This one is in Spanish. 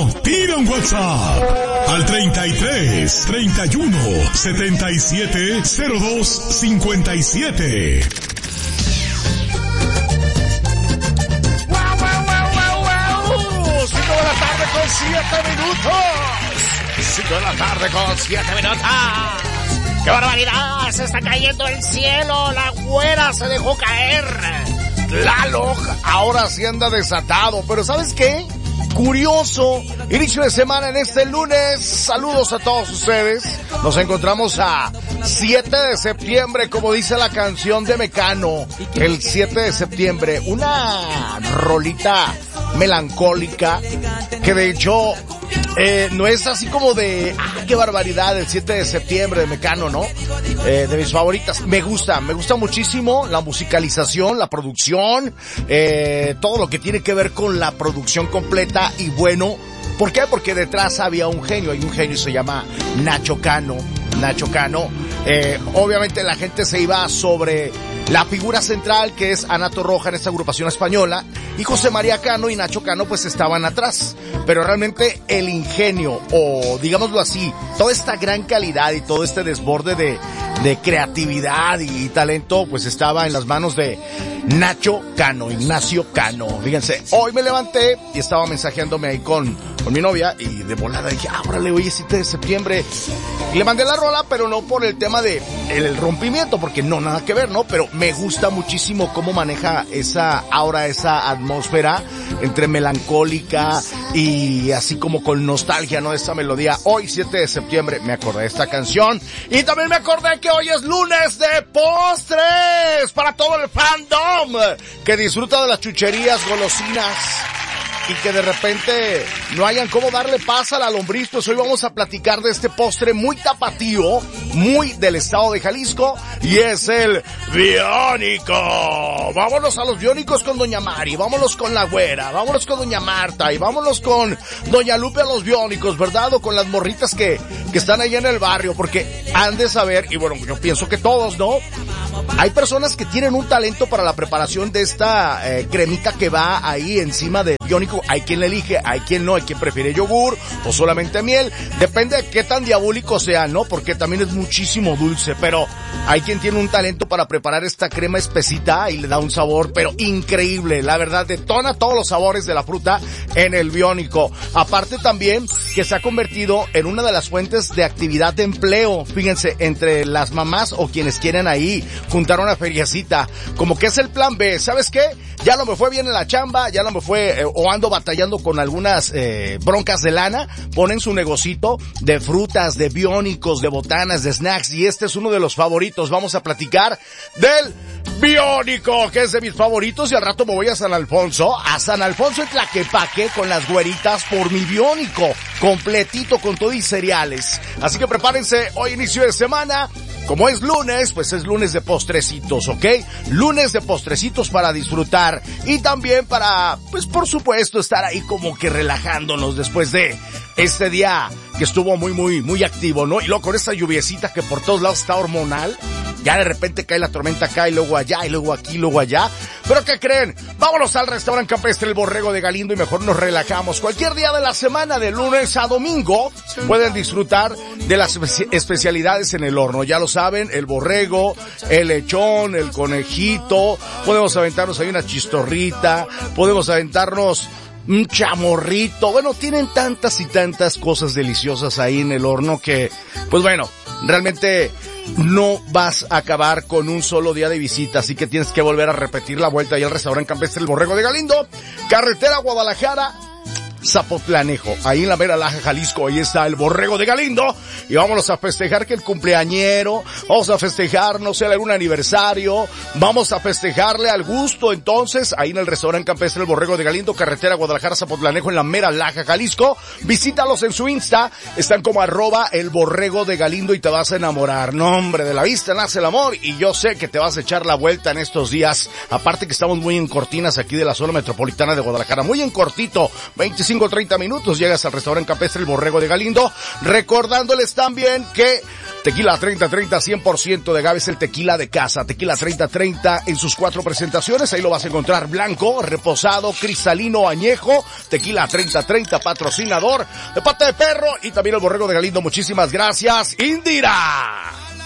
tira un WhatsApp al 33 31 77 02 57. ¡Wow! 5 de la tarde con 7 minutos. 5 de la tarde con 7 minutos. ¡Qué barbaridad! Se está cayendo el cielo. La güera se dejó caer. Tlaloc ahora sí anda desatado. Pero ¿sabes qué? Curioso, inicio de semana en este lunes. Saludos a todos ustedes. Nos encontramos a 7 de septiembre, como dice la canción de Mecano. El 7 de septiembre, una rolita melancólica que de hecho no es así como de qué barbaridad, el 7 de septiembre de Mecano, ¿no? De mis favoritas. Me gusta muchísimo la musicalización, la producción, todo lo que tiene que ver con la producción completa. Y bueno, ¿por qué? Porque detrás había un genio, hay un genio y se llama Nacho Cano. Obviamente la gente se iba sobre la figura central, que es Ana Torroja en esta agrupación española, y José María Cano y Nacho Cano pues estaban atrás. Pero realmente el ingenio, o digámoslo así, toda esta gran calidad y todo este desborde de creatividad y talento pues estaba en las manos de Nacho Cano, Ignacio Cano. Fíjense, hoy me levanté y estaba mensajeándome ahí con mi novia y de volada dije, órale, hoy es 7 de septiembre. Y le mandé la rola, pero no por el tema de el rompimiento, porque no, nada que ver, ¿no? Pero me gusta muchísimo cómo maneja esa aura, esa atmósfera entre melancólica y así como con nostalgia, ¿no? Esa melodía. Hoy, 7 de septiembre, me acordé de esta canción y también me acordé que hoy es lunes de postres para todo el fandom que disfruta de las chucherías, golosinas y que de repente no hayan cómo darle paz a la lombriz. Pues hoy vamos a platicar de este postre muy tapatío, muy del estado de Jalisco, y es el biónico. Vámonos a los biónicos con doña Mari, vámonos con la güera, vámonos con doña Marta y vámonos con doña Lupe a los biónicos, ¿verdad? O con las morritas que están ahí en el barrio, porque han de saber, y bueno, yo pienso que todos, ¿no? Hay personas que tienen un talento para la preparación de esta cremita que va ahí encima de biónico. Hay quien le elige, hay quien no, hay quien prefiere yogur o solamente miel. Depende de qué tan diabólico sea, ¿no? Porque también es muchísimo dulce, pero hay quien tiene un talento para preparar esta crema espesita y le da un sabor, pero increíble. La verdad, detona todos los sabores de la fruta en el biónico. Aparte también que se ha convertido en una de las fuentes de actividad de empleo. Fíjense, entre las mamás o quienes quieren ahí juntar una feriacita, como que es el plan B. ¿Sabes qué? Ya no me fue bien en la chamba, ya no me fue, o ando batallando con algunas broncas de lana. Ponen su negocito de frutas, de biónicos, de botanas, de snacks, y este es uno de los favoritos. Vamos a platicar del biónico, que es de mis favoritos, y al rato me voy a San Alfonso en Tlaquepaque con las güeritas por mi biónico, completito con todo y cereales. Así que prepárense, hoy inicio de semana. Como es lunes, pues es lunes de postrecitos, ¿ok? Lunes de postrecitos para disfrutar y también para, pues por supuesto, estar ahí como que relajándonos después de este día que estuvo muy activo, ¿no? Y luego con esta lluviecita que por todos lados está hormonal, ya de repente cae la tormenta acá y luego allá y luego aquí y luego allá. ¿Pero qué creen? Vámonos al restaurante campestre El Borrego de Galindo y mejor nos relajamos. Cualquier día de la semana, de lunes a domingo, pueden disfrutar de las especialidades en el horno. Ya lo saben, el borrego, el lechón, el conejito, podemos aventarnos ahí una chistorrita, podemos aventarnos un chamorrito. Bueno, tienen tantas y tantas cosas deliciosas ahí en el horno que, pues bueno, realmente no vas a acabar con un solo día de visita, así que tienes que volver a repetir la vuelta ahí al restaurante campestre El Borrego de Galindo, carretera Guadalajara, Zapotlanejo, ahí en la mera Laja, Jalisco. Ahí está El Borrego de Galindo y vámonos a festejar que el cumpleañero, vamos a festejar, no sé, algún aniversario, vamos a festejarle al gusto. Entonces, ahí en el restaurante campestre El Borrego de Galindo, carretera Guadalajara, Zapotlanejo, en la mera Laja, Jalisco. Visítalos en su Insta, están como @El Borrego de Galindo y te vas a enamorar. No, hombre, de la vista nace el amor y yo sé que te vas a echar la vuelta en estos días. Aparte que estamos muy en cortinas aquí de la zona metropolitana de Guadalajara, muy en cortito, 25-30 minutos llegas al restaurante campestre El Borrego de Galindo, recordándoles también que Tequila 3030, 100% de agave, es el tequila de casa. Tequila 3030 en sus 4 presentaciones, ahí lo vas a encontrar: blanco, reposado, cristalino, añejo. Tequila 3030, patrocinador de Pata de Perro y también el Borrego de Galindo. Muchísimas gracias, Indira.